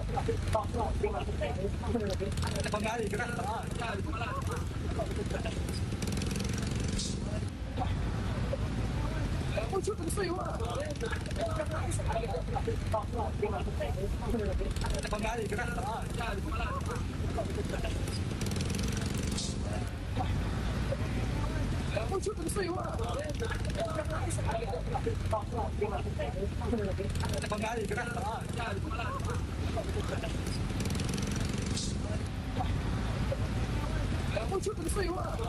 放哪里去了啊？哪里怎么了？我就这个水哇！放哪里去了啊？哪里怎么了？我就这个水哇！放哪里去了啊？哪里怎么了？我就这个水哇！